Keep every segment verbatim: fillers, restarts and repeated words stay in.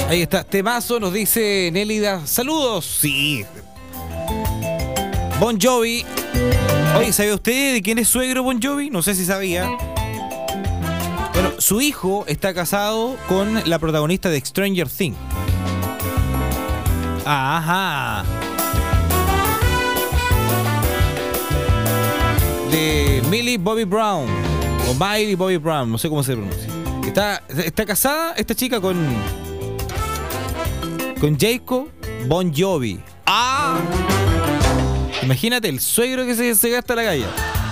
Ahí está, temazo, nos dice Nélida. Saludos, sí. Bon Jovi. Oye, ¿sabe usted de quién es suegro Bon Jovi? No sé si sabía. Bueno, su hijo está casado con la protagonista de Stranger Things. Ajá. De Millie Bobby Brown. O Miley Bobby Brown, no sé cómo se pronuncia. Está, está casada esta chica con... Con Jacob Bon Jovi. ¡Ah! Imagínate el suegro que se, se gasta la galla.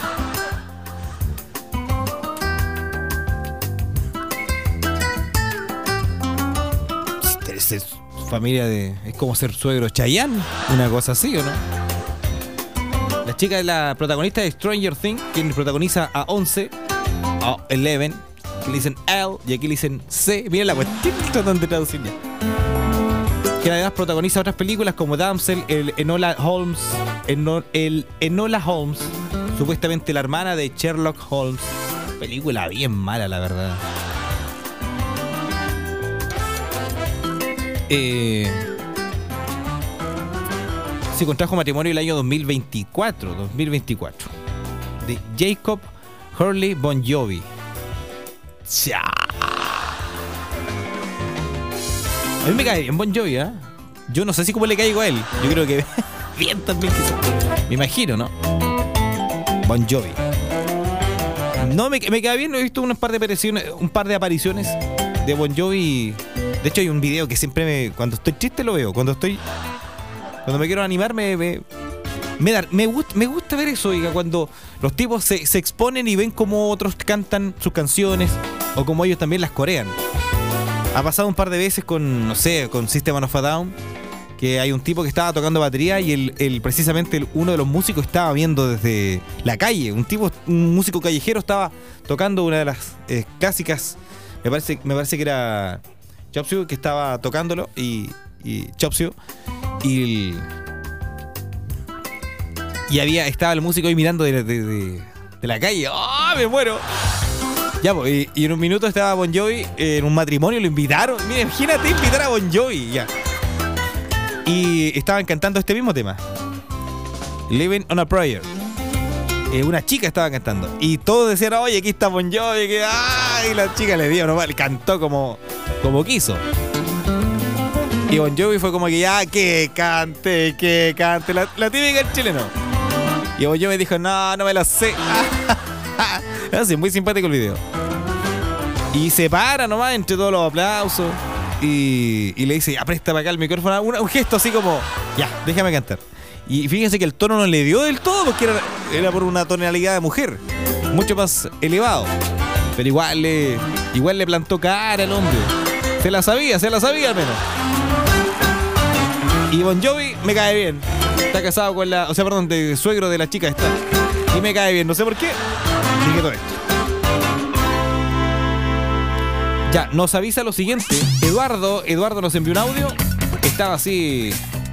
Es, es familia de... Es como ser suegro Chayanne. Una cosa así, ¿o no? La chica es la protagonista de Stranger Things, quien protagoniza a once, a Eleven, que le dicen L y aquí le dicen C. Miren la cuestión, tratan de traducir ya. Que además protagoniza otras películas como Damsel, el Enola Holmes, Eno, el Enola Holmes, supuestamente la hermana de Sherlock Holmes. Película bien mala, la verdad. Eh, se contrajo matrimonio el año dos mil veinticuatro, dos mil veinticuatro, de Jacob Hurley Bon Jovi. ¡Cha! A mí me cae bien Bon Jovi, ¿eh? Yo no sé si cómo le caigo a él. Yo creo que bien también quizás. Me imagino, ¿no? Bon Jovi. No, me, me cae bien. He visto un par de apariciones, un par de apariciones de Bon Jovi. De hecho hay un video que siempre me... Cuando estoy triste lo veo. Cuando estoy... Cuando me quiero animar me... Me, me, da, me, gusta, me gusta ver eso, oiga. Cuando los tipos se, se exponen y ven cómo otros cantan sus canciones. O como ellos también las corean. Ha pasado un par de veces con, no sé, con System of a Down, que hay un tipo que estaba tocando batería y el, el precisamente el, uno de los músicos estaba viendo desde la calle. Un tipo, un músico callejero estaba tocando una de las eh, clásicas, me parece, me parece que era Chop Suey, que estaba tocándolo y, y Chop Suey y, y había, estaba el músico ahí mirando de, de, de, de la calle. ¡Oh, me muero! Ya, pues, y, y en un minuto estaba Bon Jovi eh, en un matrimonio, lo invitaron. Mira, imagínate invitar a Bon Jovi, ya. Y estaban cantando este mismo tema, Living on a Prayer. Eh, una chica estaba cantando y todos decían, oye, aquí está Bon Jovi, que ay, y la chica le dio nomás, le cantó como, como quiso. Y Bon Jovi fue como que ya, que cante, que cante, la, la típica del chileno. Y Bon Jovi dijo, no, no me lo sé. Así, muy simpático el video. Y se para nomás entre todos los aplausos. Y, y le dice, ya, presta para acá el micrófono. Un, un gesto así como, ya, déjame cantar. Y fíjense que el tono no le dio del todo, porque era, era por una tonalidad de mujer, mucho más elevado. Pero igual le, igual le plantó cara al hombre. Se la sabía, se la sabía al menos. Y Bon Jovi me cae bien. Está casado con la, o sea, perdón, de suegro de la chica esta. Y me cae bien, no sé por qué. Dije todo esto. Ya, nos avisa lo siguiente. Eduardo, Eduardo nos envió un audio. Estaba así.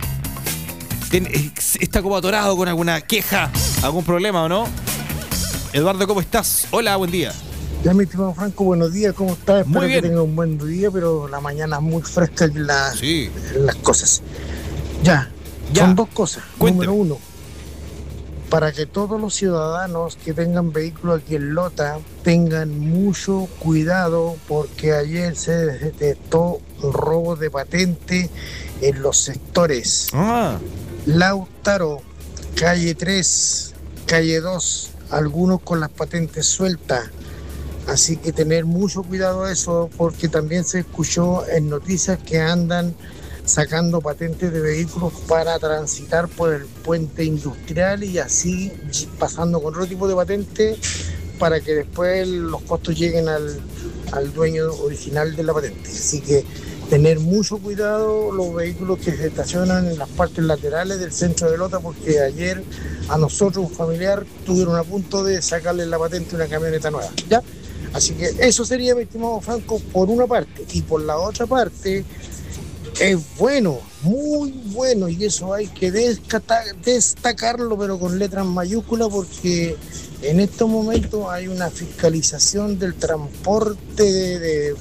Está como atorado con alguna queja, algún problema, ¿o no? Eduardo, ¿cómo estás? Hola, buen día. Ya, mi estimado Franco, buenos días, ¿cómo estás? Muy Espero bien. que tenga un buen día, pero la mañana es muy fresca en, la, Sí. en las cosas. Ya, Ya. son dos cosas. Cuénteme. Número uno, para que todos los ciudadanos que tengan vehículos aquí en Lota tengan mucho cuidado, porque ayer se detectó un robo de patente en los sectores Ah, Lautaro, calle tres, calle dos, algunos con las patentes sueltas. Así que tener mucho cuidado a eso, porque también se escuchó en noticias que andan sacando patentes de vehículos para transitar por el puente industrial y así pasando con otro tipo de patente para que después los costos lleguen al, al dueño original de la patente. Así que tener mucho cuidado los vehículos que se estacionan en las partes laterales del centro de Lota, porque ayer a nosotros, un familiar, tuvieron a punto de sacarle la patente a una camioneta nueva, ¿ya? Así que eso sería, mi estimado Franco, por una parte. Y por la otra parte, es bueno, muy bueno, y eso hay que descata- destacarlo, pero con letras mayúsculas, porque en estos momentos hay una fiscalización del transporte de, de